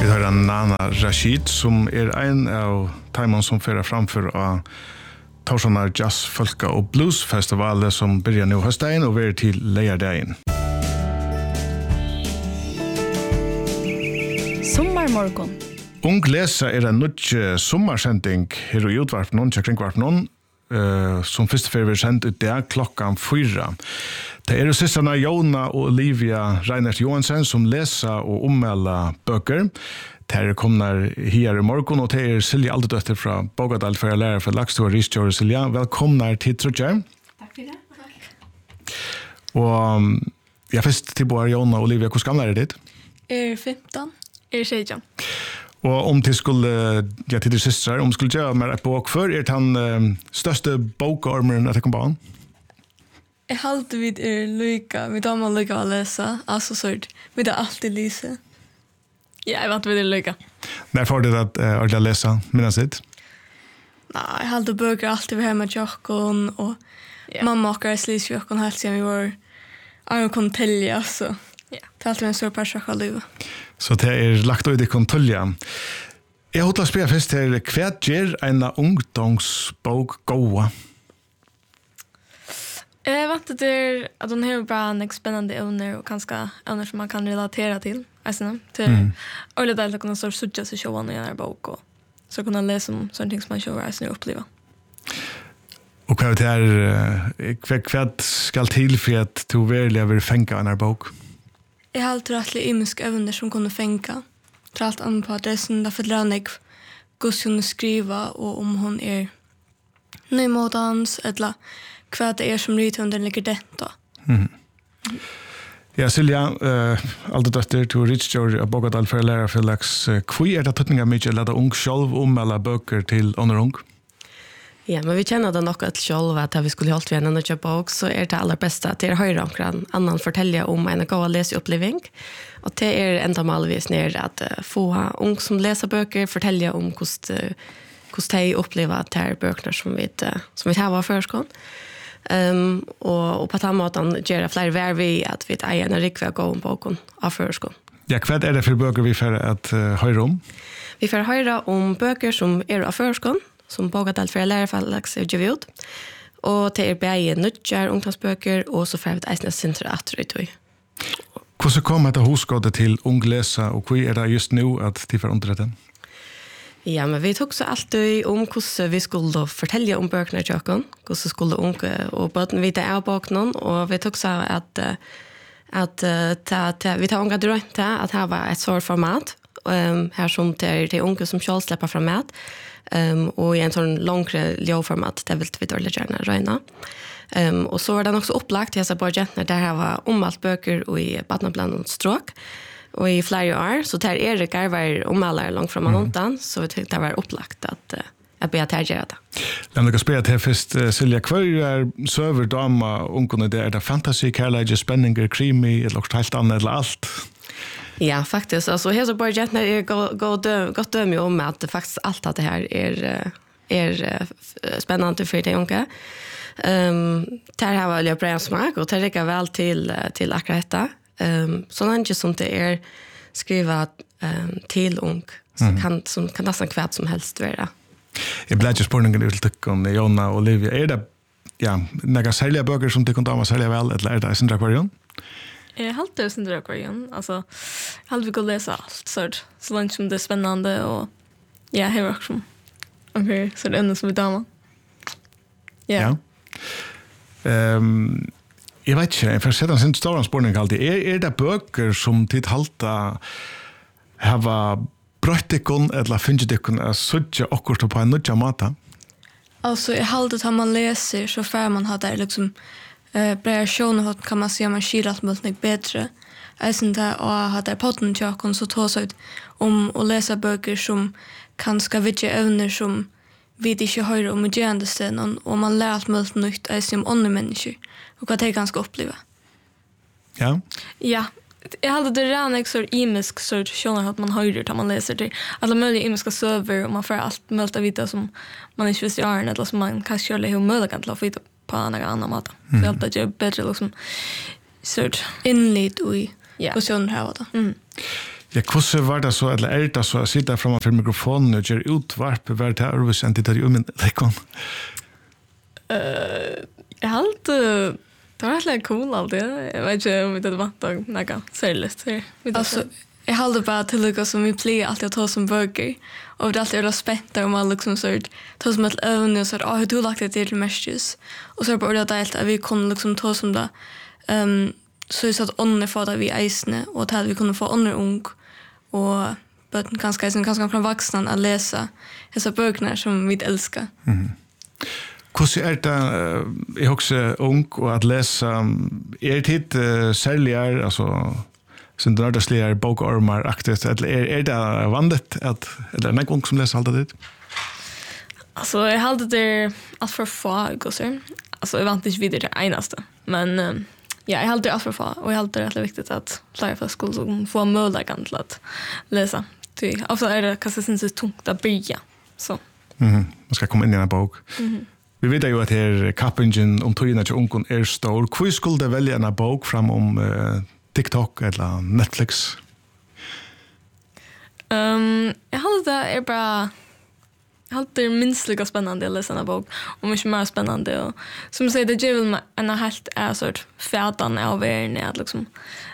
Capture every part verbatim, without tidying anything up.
Vi har en Nana Rashid som er en av timene som fører framfor av Torsonar Jazz, Folka og Blues Festivalet som begynner nå høstdagen og vil til Leierdagen. Sommarmorgon. Ung lesa er en nødje sommarsending her i utvarp noen, kring kvart noen, uh, som først og fremst sendt ut det klokkan fyra. Det er jo sisterne Jona og Olivia Reinert Johansen som leser og ommelder bøker. Det er kommet her i morgen, og det er Silja Aldedøtter fra Bogadal for å lære for Lakstua Ristjord. Silja, velkommen til Trudger. Takk for det. Takk. Og jeg først til både Jona og Olivia, hvor gammel er det ditt? Er femton. Er tjugo. Og om til skulle, ja, til de søstre, om skulle gjøre mer et bok før, er det han uh, største bokormeren at jeg kom på han? Jeg halte vid er lyka, vi damer lyka å lese, altså sørt, vi da alltid lyse. Ja, jeg vant vid er lyka. Når får du at uh, ordentlig lese, minnes sitt? Nei, jeg halte bøker alltid ved hjemme tjokken, og yeah. Mamma og jeg slis tjokken helt siden vi var av kon telja, så yeah. Det er alltid en stor persjokk av livet. Så det er lagt ut i kon telja. Jeg har til å spørre først her, hva gjør en ungdomsbok gåa? Jag vet att det är att hon har bra en spännande ämnen och ganska ämnen som man kan relatera till. Alltså till mm. och det där kunna så sucha sig showan i den här bok och så kunna läsa om sånt som man show resten uppleva. Och vad det är kvätt ska till för att du verkligen vill fänga en här bok. Jag har alltid rätt imisk ämnen som kunde fänga. Trallt an på adressen där för Lanek hur hon skriva och om hon är nymodans eller vad det är som rythunden ligger det då. Mm. Ja, Silja, uh, Aldedøtter til Ristjord av Bogadal for å lære for laks. Hvor er det tøtninger mye å lade ung selv om eller bøker til andre ung? Ja, men vi känner det nog att själv att vi skulle hållt vi en annan köpa också så är det allra bästa att det är höra omkring annan fortälja om en god läsupplevelse. Och det är ända malvis ner att uh, få ung som läser böcker fortälja om hur hur de upplever att det här böcker som vi som vi har var förskon. Um, och, och på den måten gör det fler värvi att vi är en riktiga gå om boken av förskon. Ja, vad är det för böcker vi får att uh, höra om? Vi får höra om böcker som är av förskon, som Bogadal för lärarfallax är givet ut. Och det är bäge nödjar ungdomsböcker och så får vi ett eisne sintra att rytoi. Hur kommer det hosgående till ungläsa och hur är det just nu att de får underrätten? Ja, men vi tog så alltid om hur vi skulle fortälja om böckerna i köken, hur vi skulle unga och böten vita av böckerna, och vi tog så att, att, att, att vi tar unga dröjta att här var ett sådant format, um, här som till de unga som själv släpper fram mat, um, och i en sån långre ljåformat, det vill vi dåligt gärna röjna. Um, och så var det också upplagt, jag sa bara gärna, där här var omalt böcker och i badnabland stråk, och i flera år så där är det garvar ommalare långt fram undan så vi tyckte det var upplagt att jag be att göra det. Lämna oss spela till först Silja kvar är server dama ungkarna det är det fantasy kärlek spänning creamy eller något helt annat eller allt. Ja, faktiskt alltså här så bara jag när jag går gott döm om att det faktiskt allt att det här är är spännande för de unga. Ehm där har väl jag bra smak och det räcker väl till till akkurat detta. Um, så länge som det är skriva um, till ung så mm. kan, som, kan nästan kvärt som helst vara. Jag blir inte spårningen ut till om Jonna och Olivia. Är det ja, några särliga böcker som du kan ta med särliga väl eller är det sin drakvarion? Jag har alltid sin drakvarion. Alltså, jag har alltid läsa allt så, så länge som det är spännande och ja, jag har också okay, så det är ämne som vi damer. Yeah. Ja. Um, Jeg vet ikke, jeg får sette en sin stor spørning alltid. Er, er det bøker som tid halta hava brøttikon eller finnetikon er suttje akkurat på en nødja mata? Altså, jeg halde at man leser så før man har det liksom uh, bredere sjåne kan man se om man skiller alt mulig bedre. Jeg synes det å ha det podden tjokken så tar seg ut om å lese bøker som kan skal vidje evner som vi ikke hører om utgjørende steden, og man lærer alt mulig nytt jeg synes om andre mennesker. Och vad det ganska uppleva. Ja. Ja, jag hade det redan en sort imisk sort känner att man höjer när man läser det. Alla möjliga imiska server och man får allt möjligt att vita som man inte visste är eller som man kanske skulle hur möjligt att få vita på några andra mat. Så allt det är bättre liksom sort inled i positionen här då. Mm. Ja, hvordan var det så, eller er det så, å sitte framfor mikrofonen og gjøre utvarp, var det her hvis en tittar i uminn, Lekon? Uh, jeg halte, det var egentlig cool alltid, jeg vet ikke om det var noe, noe særligt. Altså, jeg halte bare til noe som vi pleier alltid å ta som bøker, og det er alltid veldig spent om man liksom så ta som et øvne, og så er det, å, du har lagt det til mestis, og så er det bare deilt at vi kunne liksom ta som det, um, så er det at ånden er for det vi eisene, og til at vi kunne få ånden ung, og bøten kanskje eisene, kanskje kan vaksne å lese disse bøkene som vi elsker. Mm. Hvordan er det, jeg har også ung, og at lese, er det hit uh, særlig er, altså, som det nørdeslige er bokormar aktivt, eller er, er det vanligt, at, eller er det en ung som leser alt det ditt? Altså, jeg halte det alt for få, gosser. Altså, jeg vant ikke videre det eneste, men um, ja, jeg halte det alt for få, og jeg halte det rettelig viktig at flere folk skulle få muligheten til å lese. Ofte er det kanskje synes det tungt å bygge, så. Mhm, man skal komme inn i en bok. Mhm. Vi vet jo at her kappingen om togene til ungen er stor. Hvor skulle det velge en bok fram om uh, TikTok eller Netflix? Um, jeg halte det er bare jag har det minst lika spännande att läsa en bok och mycket mer spännande och som jag säger det ger väl en helt är sort färdan av världen att liksom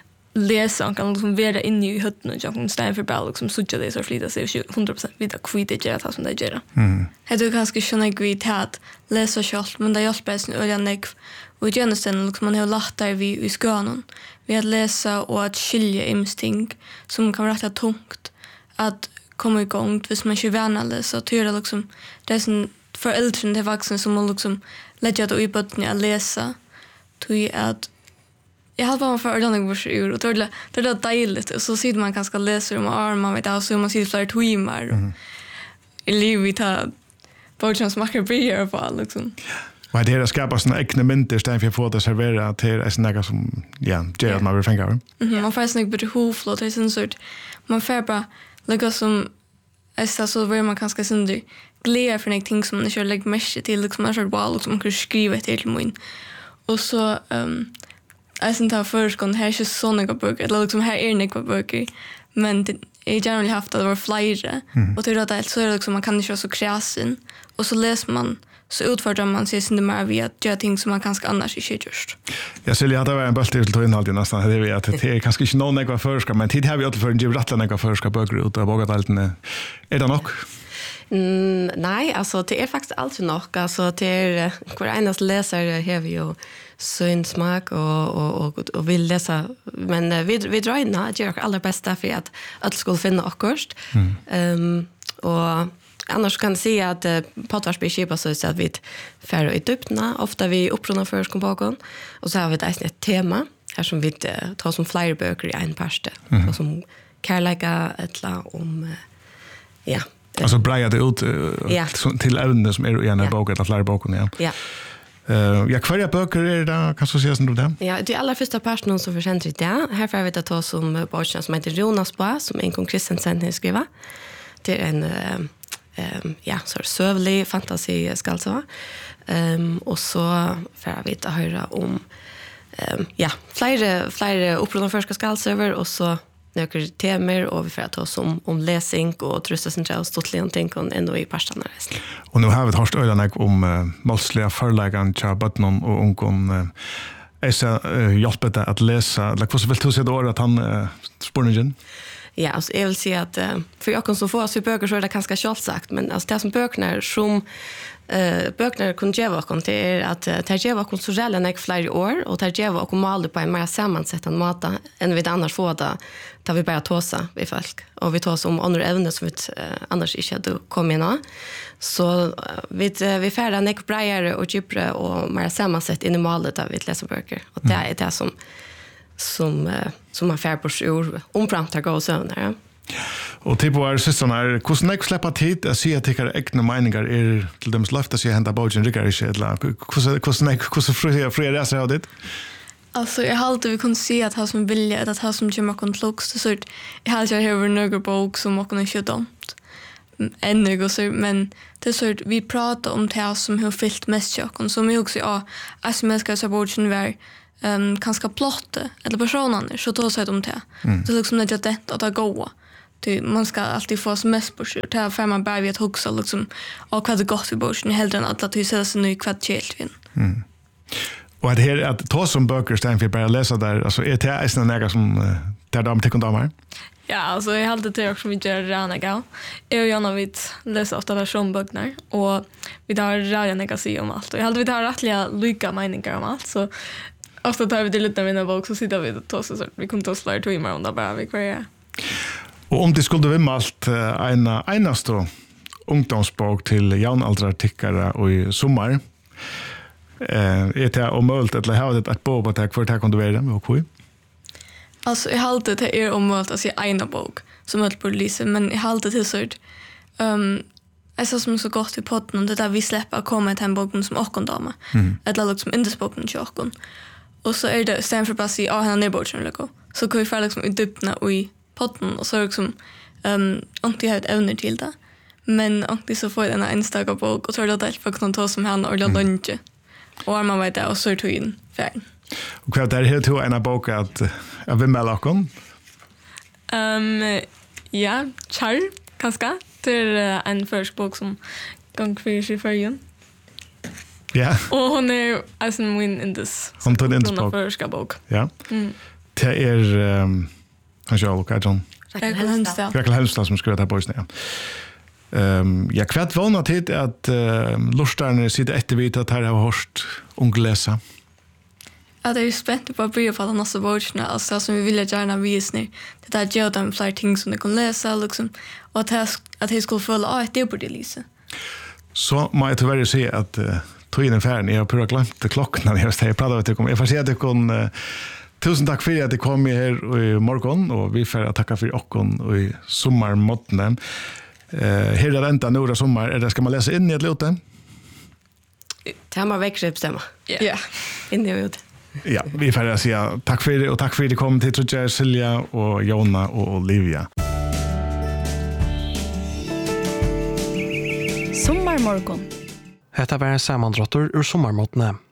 läsa och kan liksom vara inne i hytten och jag kan ställa för bara liksom sucha det så flita sig hundra procent vidare kvitt det gör som det gör. Mm. Det är ganska skönt att att läsa själv men det hjälper sen och jag nek och gärna sen liksom man har lärt där vi i skolan vi att läsa och att skilja instinkt som kan vara tungt att komma igång hvis man inte värnar det så tror jag liksom det är sån föräldrar till vuxna som må liksom lägga det i botten att läsa tror att jag har bara för ordning vars ur och det det är dejligt och så sitter man kanske läser om armar vet jag så man sitter flera timmar mm. i livet tar bortsett smakar beer på liksom. Och det är att skapa såna egna mynter istället för att få det servera till en snäcka som ja, ger att man vill fänga av. Mhm, man får snäcka på hovflott det är sån sort man får bara lägga som är så var man kanske synder glädje för någonting som man inte lägger mest till liksom man kör bara liksom man kan skriva till mig och så ehm jag syns att förskon här är ju såna böcker eller liksom här är några böcker men det är generellt haft att det var flera mm. och det är det så är det liksom man kan inte vara så kreativ och så läser man så utfordrar man sig sin mer via att göra ting som man kanske annars inte gjort. Jag skulle hade varit en bult till innehåll nästan det vet att det är kanske inte någon några förska men tid har vi åter för en givrattla några förska böcker ut av bogadalten är det nog? Mm, nej, alltså det är faktiskt alltid nog alltså det är hver eneste läsare har vi ju sin smak och och och och vill läsa men vi vi drar in att göra allra bästa för att att skulle finna akkurst. Mm. Um, och annars kan jag säga att uh, poddvarsbeskipar så att vi färre i dupna ofta vi upprunnar förskom bakom och så har vi ett, ett tema här som vi uh, tar som flera böcker i en parste mm. som kärleka ettla om uh, ja alltså breja det ut uh, ja. till ämnen som är i en ja. bok eller flera böcker ja. Ja. Uh, ja, kvar böcker är det kan så sägas ändå det. Ja, det är allra första parten som försänds det. Här får vi ta oss som boken som heter Jonas Ba som en Kong Kristensen har skriva. Det är en uh, um, ja, så sövlig fantasi skall så. Um, och så får vi ta höra om um, ja, flera flera upprunna förska skallsöver och så några temer och vi får ta oss om om läsning och trusta centralt ståtligen tänk om ändå i pastorna resten. Och nu har vi hört öarna om uh, målsliga förläggan till barnen och ungdom uh, är så uh, hjälpet att läsa. Like, vad vill du säga då att han uh, spårningen? Ja, alltså jag vill säga att uh, för jag kan så få oss i böcker så är det ganska kjalt sagt men alltså det som böckerna som Uh, böckerna kunde ge oss det är att uh, det ger oss så redan ett flera år och det ger oss mål på en mer sammansättande måte än vi annars får det där vi bara tåsa vi folk och vi tås om andra ämnen som vi uh, annars inte hade kommit in så uh, vi uh, vi färda nek bredare och djupare och mer sammansatt in i målet där vi läser böcker och det är det som som uh, som man fär på ur omframtar gå så där. Och typ var systrarna är hur näck släppa tid att se att tycker egna meningar är till dem släppta sig hända bogen rycker i skedla hur hur näck hur så fria fria reser av det. Alltså jag har alltid vi kan se att ha som vilja att ha som kommer kontrolls så jag har jag har några bok som man kan köpa domt. Ännu går så men det så vi pratar om det som har fyllt mest chock och som jag också ja alltså man ska så bogen var um, kanske plottet eller personerna så då så de till. Mm. Det är liksom det det att det går. Det man ska alltid få som mest på sig. Det är för man bara vet också liksom och vad det gott för boken hellre än att att hysa sig nu kvart helt vin. Mm. Och det här att ta som böcker istället för bara läsa där alltså är det är såna några som där de tycker om här. Ja, alltså jag hade det också med Rana Gal. Jag och Jonna vid läsa åtta versionböcker och vi tar Rana Gal sig om allt. Och jag hade vi tar rättliga lika meningar om allt så ofta tar vi det lite med en bok så sitter vi och tar så vi kommer ta slår två timmar om det bara vi kvar. Och om det skulle vara allt en enaste ungdomsbok till jämnåldrartickare och i sommar eh är det omöjligt att ha det att bo på det för det kan du vara med och Alltså jag hade det är omöjligt att se en bok som höll på Lisa men jag hade det så ehm alltså som så gott i potten det där vi släpper komma till en bok som och dama. Mm. Ett lag som inte spoken chocken. Och så är det sen för bara se ah han är bortsen lika. Så kan vi få liksom utdypna och i potten och så liksom ehm inte ha ett ämne till det. Men inte så får den en enstaka bok och så är det därför kan ta som han och det inte. Och man vet det och så tog in färg. Och vad där helt hur en bok att av vem mellan Ehm ja, Char kanske till en första bok som gång för i färgen. Ja. Och hon är alltså min in this. Hon tog in den första bok. Ja. Mm. Det är ehm han jag och John. Rakel Helmstad. Rakel Helmstad som skriver det här boys nu. Ehm jag kvätt vana tid att uh, lustarna sitter eftervita att här har hört ungläsa. Ja, det är ju spänt på att börja på alla nästa böckerna. Alltså som vi vill gärna visa ner. Det där gör dem fler ting som de kan läsa. Liksom. Och att jag, att jag skulle följa att det är på det lyset. Så må jag tyvärr se att uh, tog in en färd. Jag har prövat glömt klockan när jag steg. Jag pratar om. Jag får säga att jag kan... Uh, tusen tack för att du kom här i morgon. Och vi får tacka för åkken i sommarmåttene. Uh, här är ränta nu sommar. Är det, ska man läsa in i ett låte? Det har man växer uppstämma. Ja. Yeah. In i ut. Ja, vi får säga tack för det och tack för att du kom till Trudja, Silja och Jonna och Olivia. Sommarmorgon. Hetta var en sammandrottur ur sommarmåttene.